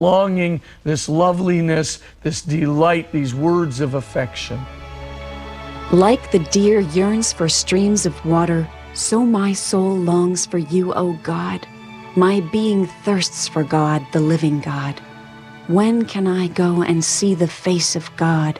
longing, this loveliness, this delight, these words of affection. Like the deer yearns for streams of water, so my soul longs for you, O God. My being thirsts for God, the living God. When can I go and see the face of God?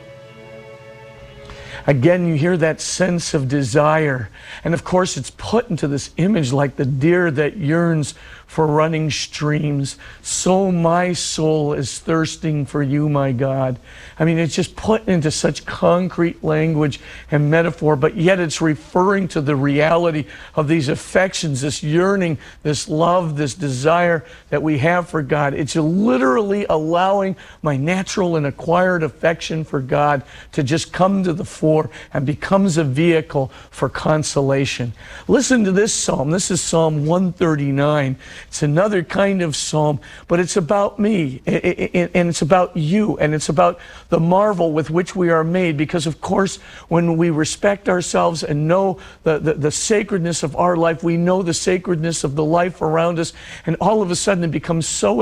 Again, you hear that sense of desire. And of course, it's put into this image like the deer that yearns for running streams. So my soul is thirsting for you, my God. I mean, it's just put into such concrete language and metaphor, but yet it's referring to the reality of these affections, this yearning, this love, this desire that we have for God. It's literally allowing my natural and acquired affection for God to just come to the fore and becomes a vehicle for consolation. Listen to this psalm. This is Psalm 139. It's another kind of psalm, but it's about me, and it's about you, and it's about the marvel with which we are made, because of course when we respect ourselves and know the sacredness of our life, we know the sacredness of the life around us, and all of a sudden it becomes so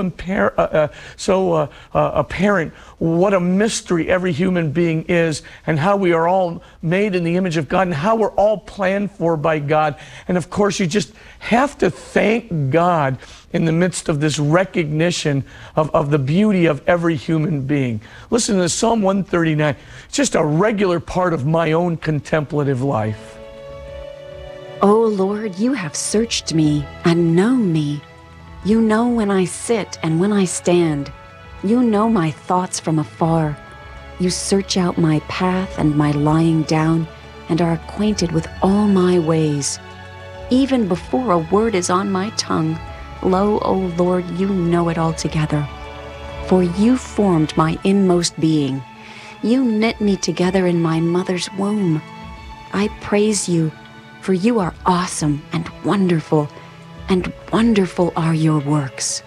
apparent what a mystery every human being is, and how we are all made in the image of God, and how we're all planned for by God. And of course you just have to thank God in the midst of this recognition of the beauty of every human being. Listen to this, Psalm 139. It's just a regular part of my own contemplative life. O Lord, you have searched me and known me. You know when I sit and when I stand. You know my thoughts from afar. You search out my path and my lying down, and are acquainted with all my ways. Even before a word is on my tongue, lo, O Lord, you know it altogether. For you formed my inmost being. You knit me together in my mother's womb. I praise you, for you are awesome and wonderful are your works.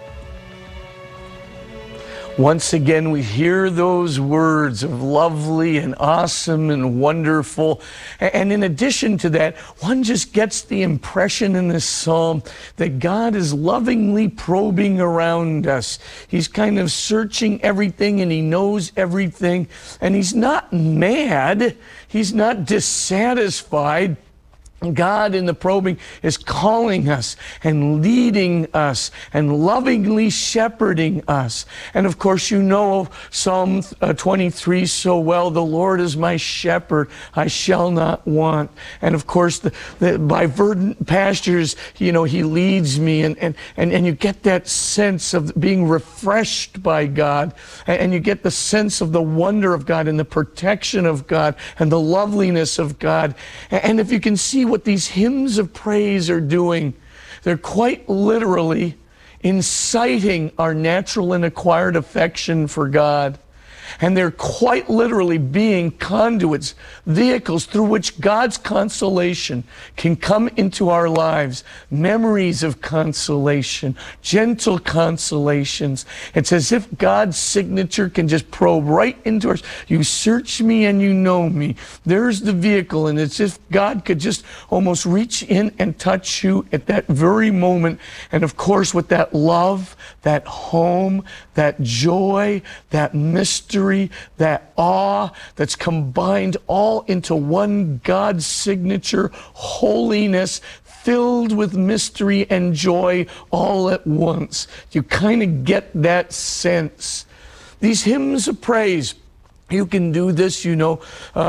Once again, we hear those words of lovely and awesome and wonderful. And in addition to that, one just gets the impression in this psalm that God is lovingly probing around us. He's kind of searching everything, and he knows everything. And he's not mad. He's not dissatisfied. God in the probing is calling us and leading us and lovingly shepherding us. And of course, you know Psalm 23 so well. The Lord is my shepherd, I shall not want. And of course, by verdant pastures, you know, he leads me. And you get that sense of being refreshed by God. And you get the sense of the wonder of God and the protection of God and the loveliness of God. And if you can see what these hymns of praise are doing, they're quite literally inciting our natural and acquired affection for God. And they're quite literally being conduits, vehicles through which God's consolation can come into our lives. Memories of consolation, gentle consolations. It's as if God's signature can just probe right into us. You search me and you know me. There's the vehicle, and it's as if God could just almost reach in and touch you at that very moment. And of course, with that love, that home, that joy, that mystery, that awe that's combined all into one God's signature, holiness, filled with mystery and joy all at once. You kind of get that sense. These hymns of praise, you can do this, you know,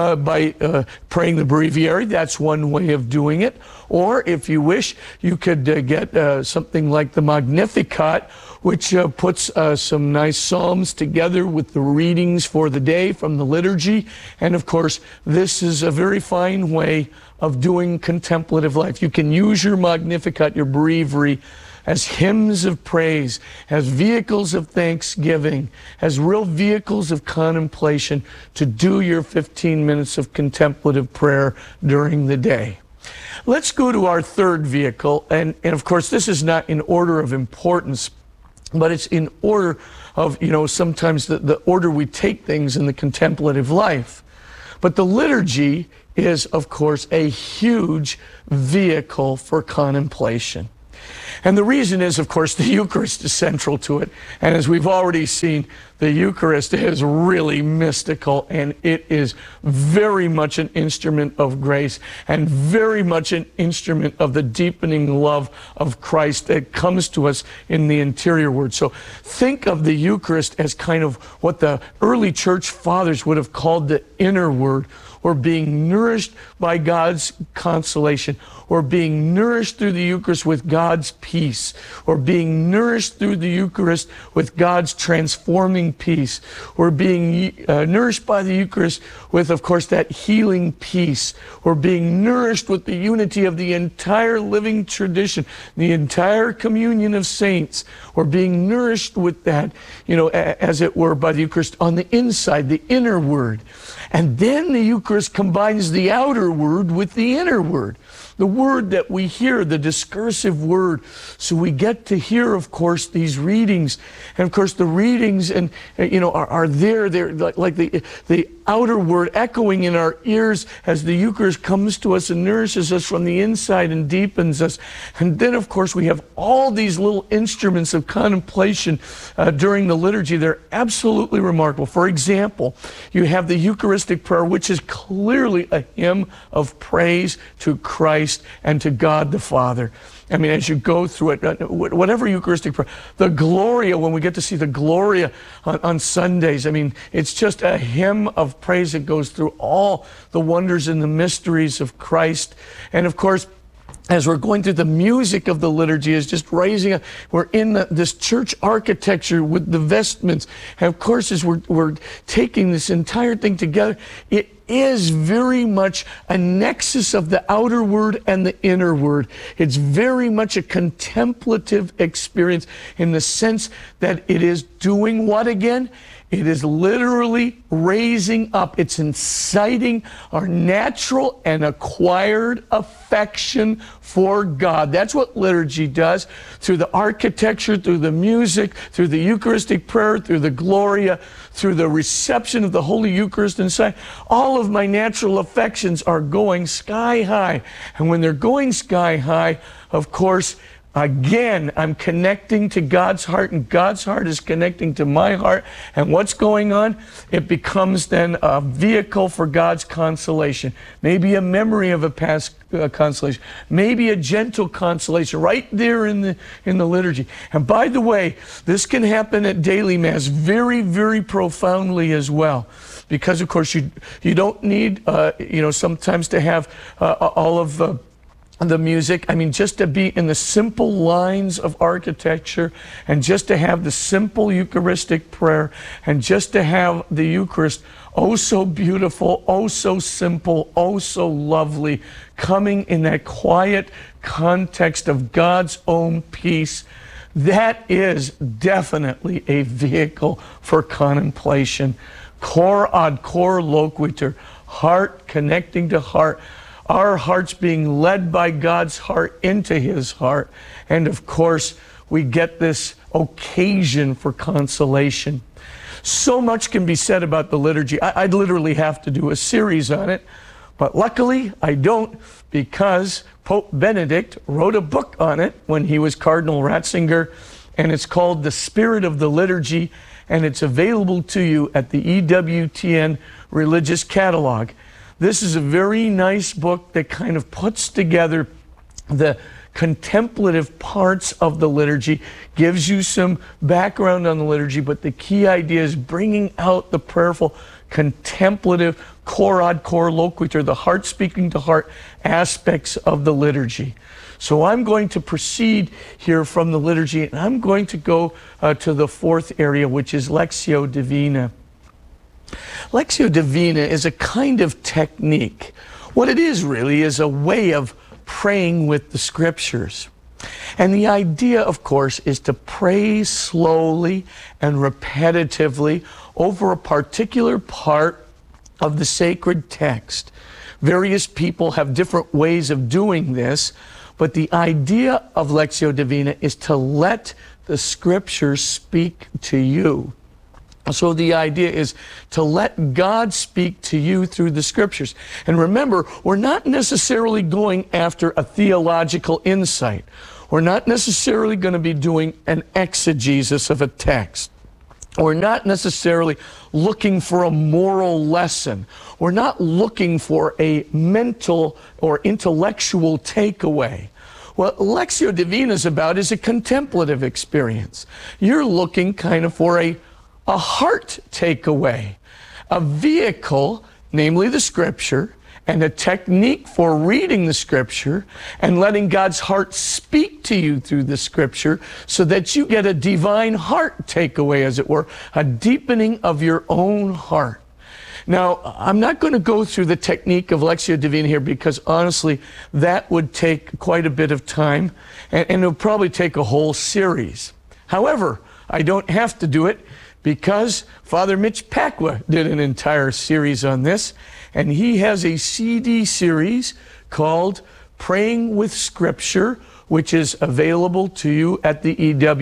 by praying the breviary. That's one way of doing it. Or if you wish, you could get something like the Magnificat, which puts some nice psalms together with the readings for the day from the liturgy. And of course, this is a very fine way of doing contemplative life. You can use your Magnificat, your breviary, as hymns of praise, as vehicles of thanksgiving, as real vehicles of contemplation to do your 15 minutes of contemplative prayer during the day. Let's go to our third vehicle, and of course this is not in order of importance, but it's in order of, you know, sometimes the order we take things in the contemplative life. But the liturgy is, of course, a huge vehicle for contemplation. And the reason is, of course, the Eucharist is central to it. And as we've already seen, the Eucharist is really mystical, and it is very much an instrument of grace and very much an instrument of the deepening love of Christ that comes to us in the interior word. So think of the Eucharist as kind of what the early church fathers would have called the inner word, or being nourished by God's consolation, or being nourished through the Eucharist with God's peace, or being nourished through the Eucharist with God's transforming peace, or being nourished by the Eucharist with, of course, that healing peace, or being nourished with the unity of the entire living tradition, the entire communion of saints, or being nourished with that, as it were, by the Eucharist on the inside, the inner word. And then the Eucharist combines the outer word with the inner word, the word that we hear, the discursive word. So we get to hear, of course, these readings. And of course, the readings are there. They're like the outer word echoing in our ears as the Eucharist comes to us and nourishes us from the inside and deepens us. And then, of course, we have all these little instruments of contemplation during the liturgy. They're absolutely remarkable. For example, you have the Eucharistic prayer, which is clearly a hymn of praise to Christ and to God the Father. I mean, as you go through it, whatever Eucharistic prayer, the Gloria, when we get to see the Gloria on Sundays, I mean, it's just a hymn of praise that goes through all the wonders and the mysteries of Christ. And of course, as we're going through, the music of the liturgy is just raising up. We're in this church architecture with the vestments. And of course, as we're taking this entire thing together, it is very much a nexus of the outer word and the inner word. It's very much a contemplative experience in the sense that it is doing what again? It is literally raising up. It's inciting our natural and acquired affection for God. That's what liturgy does through the architecture, through the music, through the Eucharistic prayer, through the Gloria, through the reception of the Holy Eucharist inside. All of my natural affections are going sky high. And when they're going sky high, of course, again, I'm connecting to God's heart, and God's heart is connecting to my heart. And what's going on? It becomes then a vehicle for God's consolation. Maybe a memory of a past consolation. Maybe a gentle consolation right there in the liturgy. And by the way, this can happen at daily Mass very, very profoundly as well. Because, of course, you don't need, sometimes to have all of the music. I mean, just to be in the simple lines of architecture, and just to have the simple Eucharistic prayer, and just to have the Eucharist, oh so beautiful, oh so simple, oh so lovely, coming in that quiet context of God's own peace. That is definitely a vehicle for contemplation. Cor ad cor loquitur, heart connecting to heart. Our hearts being led by God's heart into His heart. And of course, we get this occasion for consolation. So much can be said about the liturgy. I'd literally have to do a series on it. But luckily, I don't, because Pope Benedict wrote a book on it when he was Cardinal Ratzinger, and it's called The Spirit of the Liturgy, and it's available to you at the EWTN Religious Catalog. This is a very nice book that kind of puts together the contemplative parts of the liturgy, gives you some background on the liturgy, but the key idea is bringing out the prayerful, contemplative, cor ad cor loquitur, the heart speaking to heart aspects of the liturgy. So I'm going to proceed here from the liturgy, and I'm going to go to the fourth area, which is Lectio Divina. Lectio Divina is a kind of technique. What it is really is a way of praying with the Scriptures. And the idea, of course, is to pray slowly and repetitively over a particular part of the sacred text. Various people have different ways of doing this, but the idea of Lectio Divina is to let the Scriptures speak to you. So the idea is to let God speak to you through the Scriptures. And remember, we're not necessarily going after a theological insight. We're not necessarily going to be doing an exegesis of a text. We're not necessarily looking for a moral lesson. We're not looking for a mental or intellectual takeaway. What Lectio Divina is about is a contemplative experience. You're looking kind of for a heart takeaway, a vehicle, namely the Scripture, and a technique for reading the Scripture and letting God's heart speak to you through the Scripture so that you get a divine heart takeaway, as it were, a deepening of your own heart. Now, I'm not going to go through the technique of Lectio Divina here because, honestly, that would take quite a bit of time, and it would probably take a whole series. However, I don't have to do it because Father Mitch Pacwa did an entire series on this, and he has a CD series called Praying with Scripture, which is available to you at the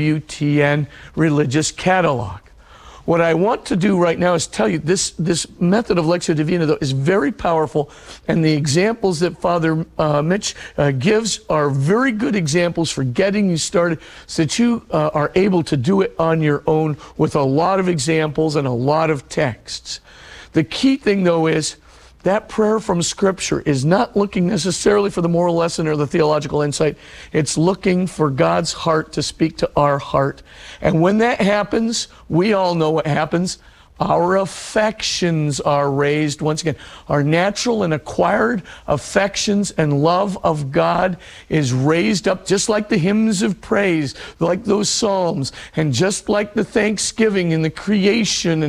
EWTN Religious Catalog. What I want to do right now is tell you this method of Lectio Divina, though, is very powerful, and the examples that Father Mitch gives are very good examples for getting you started so that you are able to do it on your own with a lot of examples and a lot of texts. The key thing, though, is that prayer from Scripture is not looking necessarily for the moral lesson or the theological insight. It's looking for God's heart to speak to our heart. And when that happens, we all know what happens. Our affections are raised. Once again, our natural and acquired affections and love of God is raised up, just like the hymns of praise, like those psalms, and just like the thanksgiving and the creation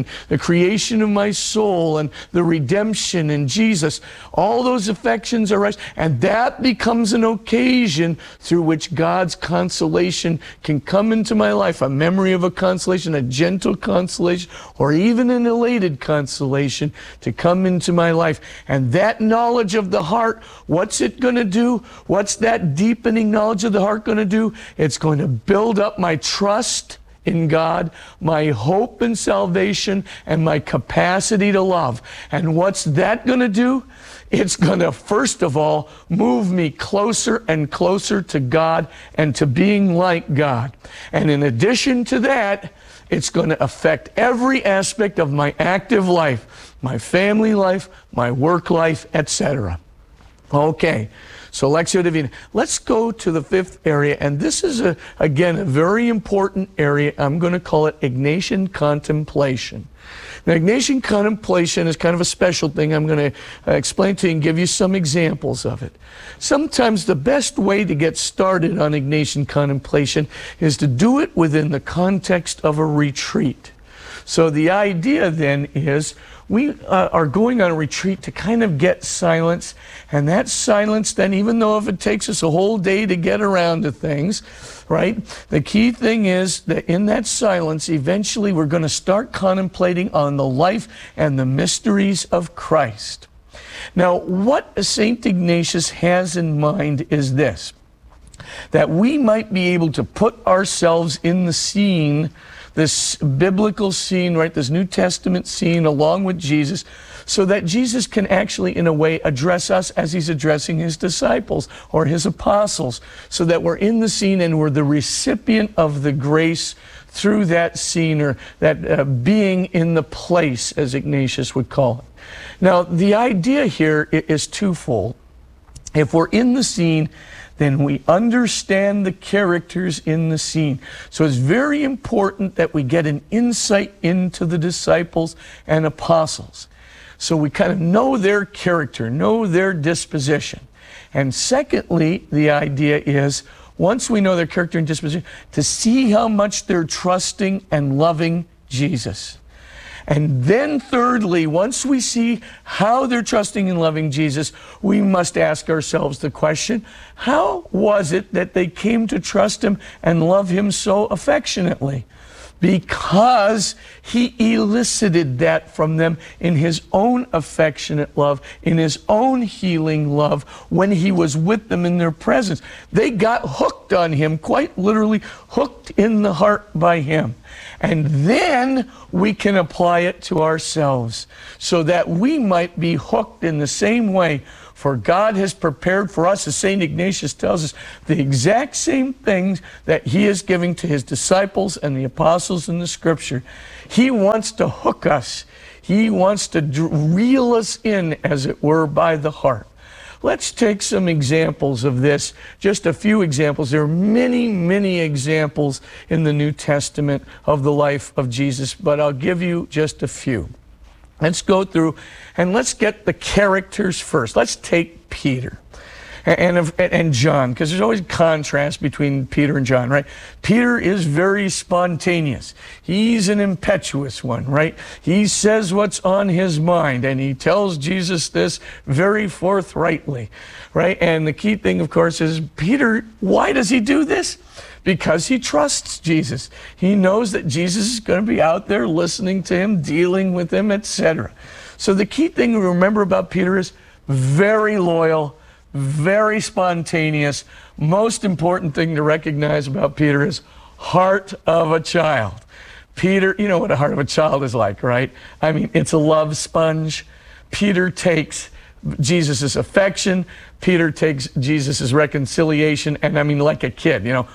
of my soul and the redemption in Jesus. All those affections are raised, and that becomes an occasion through which God's consolation can come into my life, a memory of a consolation, a gentle consolation, or even an elated consolation to come into my life. And that knowledge of the heart, what's it going to do? What's that deepening knowledge of the heart going to do? It's going to build up my trust in God, my hope in salvation, and my capacity to love. And what's that going to do? It's going to, first of all, move me closer and closer to God and to being like God. And in addition to that, it's going to affect every aspect of my active life, my family life, my work life, etc. Okay, so Lectio Divina. Let's go to the fifth area, and this is, again, a very important area. I'm going to call it Ignatian contemplation. Now, Ignatian contemplation is kind of a special thing. I'm going to explain to you and give you some examples of it. Sometimes the best way to get started on Ignatian contemplation is to do it within the context of a retreat. So the idea then is we are going on a retreat to kind of get silence, and that silence then, even though if it takes us a whole day to get around to things, right, the key thing is that in that silence, eventually we're going to start contemplating on the life and the mysteries of Christ. Now, what St. Ignatius has in mind is this, that we might be able to put ourselves in the scene, this biblical scene, right, this New Testament scene along with Jesus, so that Jesus can actually, in a way, address us as he's addressing his disciples or his apostles, so that we're in the scene and we're the recipient of the grace through that scene, or that being in the place, as Ignatius would call it. Now, the idea here is twofold. If we're in the scene, then we understand the characters in the scene. So it's very important that we get an insight into the disciples and apostles. So we kind of know their character, know their disposition. And secondly, the idea is, once we know their character and disposition, to see how much they're trusting and loving Jesus. And then thirdly, once we see how they're trusting and loving Jesus, we must ask ourselves the question, how was it that they came to trust him and love him so affectionately? Because he elicited that from them in his own affectionate love, in his own healing love, when he was with them in their presence. They got hooked on him, quite literally hooked in the heart by him. And then we can apply it to ourselves so that we might be hooked in the same way For God has prepared for us, as St. Ignatius tells us, the exact same things that he is giving to his disciples and the apostles in the Scripture. He wants to hook us. He wants to reel us in, as it were, by the heart. Let's take some examples of this, just a few examples. There are many, many examples in the New Testament of the life of Jesus, but I'll give you just a few. Let's go through and let's get the characters first. Let's take Peter and John, because there's always a contrast between Peter and John, right? Peter is very spontaneous. He's an impetuous one, right? He says what's on his mind, and he tells Jesus this very forthrightly, right? And the key thing, of course, is Peter, why does he do this? Because he trusts Jesus. He knows that Jesus is going to be out there listening to him, dealing with him, etc. So the key thing to remember about Peter is very loyal, very spontaneous. Most important thing to recognize about Peter is heart of a child. Peter, you know what a heart of a child is like, right? I mean, it's a love sponge. Peter takes Jesus' affection. Peter takes Jesus' reconciliation, and I mean, like a kid, you know,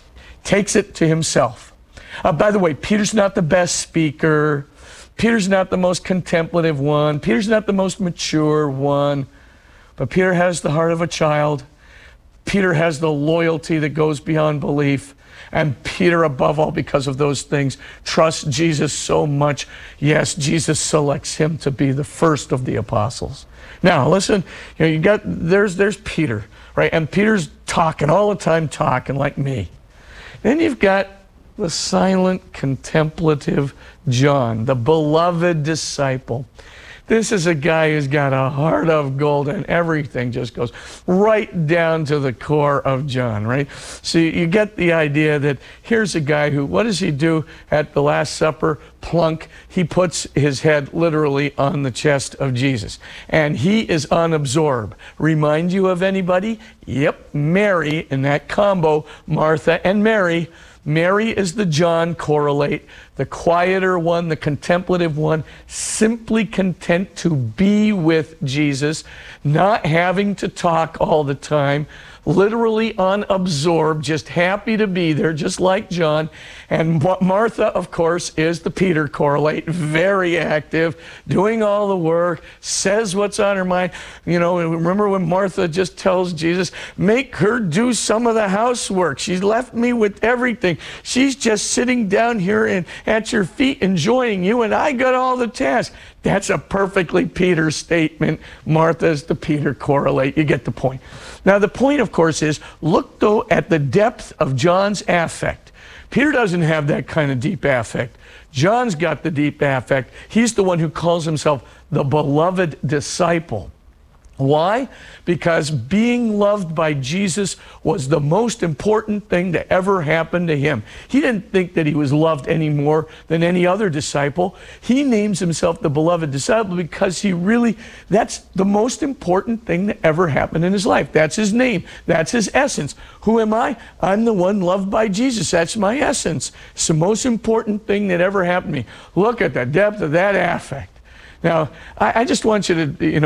takes it to himself. By the way, Peter's not the best speaker. Peter's not the most contemplative one. Peter's not the most mature one. But Peter has the heart of a child. Peter has the loyalty that goes beyond belief. And Peter, above all, because of those things, trusts Jesus so much. Yes, Jesus selects him to be the first of the apostles. Now, listen, you know, there's Peter, right? And Peter's talking all the time, talking like me. Then you've got the silent, contemplative John, the beloved disciple. This is a guy who's got a heart of gold, and everything just goes right down to the core of John, right? So you get the idea that here's a guy who, what does he do at the Last Supper? Plunk. He puts his head literally on the chest of Jesus. And he is unabsorbed. Remind you of anybody? Yep, Mary in that combo, Martha and Mary. Mary is the John correlate, the quieter one, the contemplative one, simply content to be with Jesus, not having to talk all the time, literally unabsorbed, just happy to be there, just like John. And Martha, of course, is the Peter correlate, very active, doing all the work, says what's on her mind. You know, remember when Martha just tells Jesus, make her do some of the housework. She's left me with everything. She's just sitting down here and at your feet enjoying you, and I got all the tasks. That's a perfectly Peter statement. Martha is the Peter correlate. You get the point. Now, the point, of course, is look, though, at the depth of John's affect. Peter doesn't have that kind of deep affect. John's got the deep affect. He's the one who calls himself the beloved disciple. Why? Because being loved by Jesus was the most important thing to ever happen to him. He didn't think that he was loved any more than any other disciple. He names himself the beloved disciple because that's the most important thing that ever happened in his life. That's his name. That's his essence. Who am I? I'm the one loved by Jesus. That's my essence. It's the most important thing that ever happened to me. Look at the depth of that affect. Now, I just want you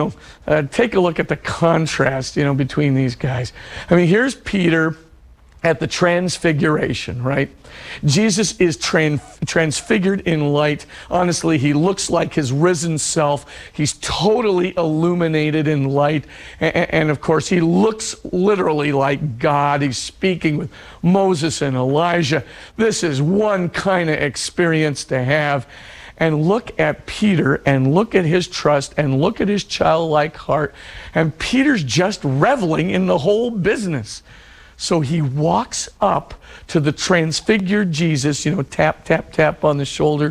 to, take a look at the contrast, between these guys. I mean, here's Peter at the transfiguration, right? Jesus is transfigured in light. Honestly, he looks like his risen self. He's totally illuminated in light. And of course, he looks literally like God. He's speaking with Moses and Elijah. This is one kind of experience to have. And look at Peter and look at his trust and look at his childlike heart. And Peter's just reveling in the whole business. So he walks up to the transfigured Jesus, tap, tap, tap on the shoulder.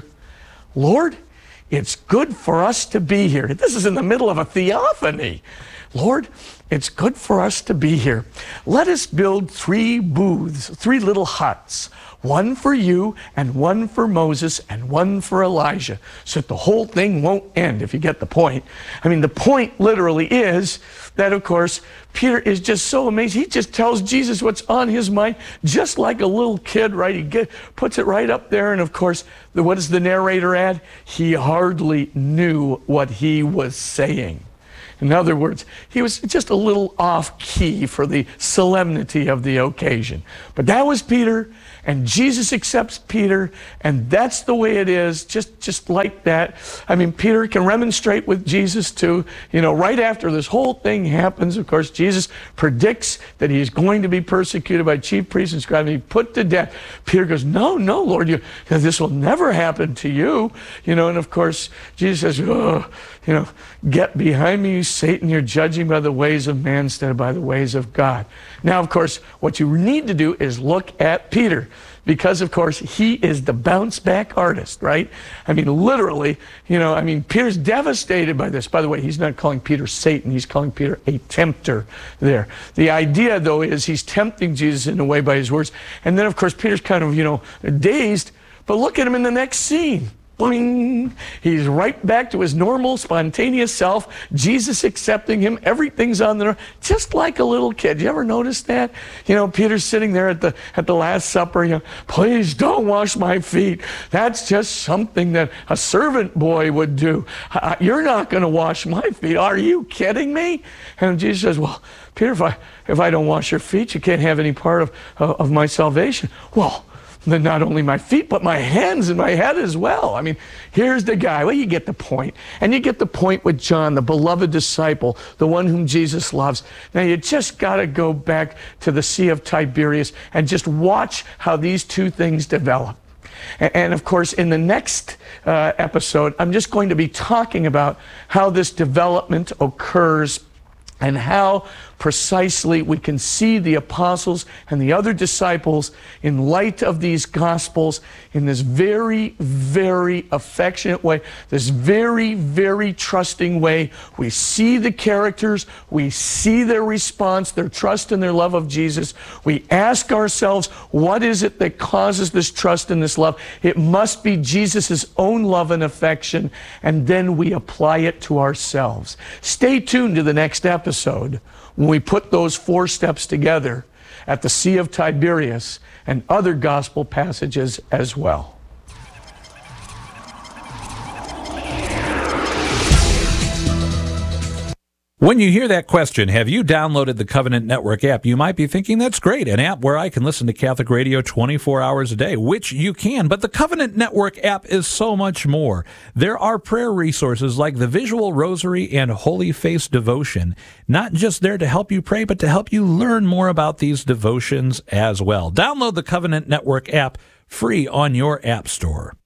Lord, it's good for us to be here. This is in the middle of a theophany. Lord, it's good for us to be here. Let us build 3 booths, 3 little huts. One for you, and one for Moses, and one for Elijah, so that the whole thing won't end, if you get the point. I mean, the point literally is that, of course, Peter is just so amazed. He just tells Jesus what's on his mind, just like a little kid, right? He puts it right up there, and of course, what does the narrator add? He hardly knew what he was saying. In other words, he was just a little off key for the solemnity of the occasion. But that was Peter, and Jesus accepts Peter, and that's the way it is, just like that. I mean, Peter can remonstrate with Jesus too. You know, right after this whole thing happens, of course, Jesus predicts that he's going to be persecuted by chief priests and scribes and be put to death. Peter goes, no, Lord, this will never happen to you. You know, and of course, Jesus says, oh, you know, get behind me, Satan, you're judging by the ways of man instead of by the ways of God. Now, of course, what you need to do is look at Peter, because, of course, he is the bounce-back artist, right? I mean, literally, you know, I mean, Peter's devastated by this. By the way, he's not calling Peter Satan. He's calling Peter a tempter there. The idea, though, is he's tempting Jesus in a way by his words. And then, of course, Peter's kind of, you know, dazed. But look at him in the next scene. Boing. He's right back to his normal, spontaneous self. Jesus accepting him. Everything's on there, just like a little kid. You ever notice that? You know, Peter's sitting there at the Last Supper. You know, please don't wash my feet. That's just something that a servant boy would do. You're not going to wash my feet. Are you kidding me? And Jesus says, well, Peter, if I don't wash your feet, you can't have any part of my salvation. Well, then not only my feet, but my hands and my head as well. I mean, here's the guy. Well, you get the point. And you get the point with John, the beloved disciple, the one whom Jesus loves. Now, you just got to go back to the Sea of Tiberias and just watch how these two things develop. And of course, in the next episode, I'm just going to be talking about how this development occurs and how precisely we can see the apostles and the other disciples in light of these gospels in this very, very affectionate way, this very, very trusting way. We see the characters, we see their response, their trust and their love of Jesus. We ask ourselves, what is it that causes this trust and this love? It must be Jesus' own love and affection, and then we apply it to ourselves. Stay tuned to the next episode when we put those 4 steps together at the Sea of Tiberias and other gospel passages as well. When you hear that question, have you downloaded the Covenant Network app? You might be thinking, that's great, an app where I can listen to Catholic radio 24 hours a day, which you can, but the Covenant Network app is so much more. There are prayer resources like the Visual Rosary and Holy Face Devotion, not just there to help you pray, but to help you learn more about these devotions as well. Download the Covenant Network app free on your app store.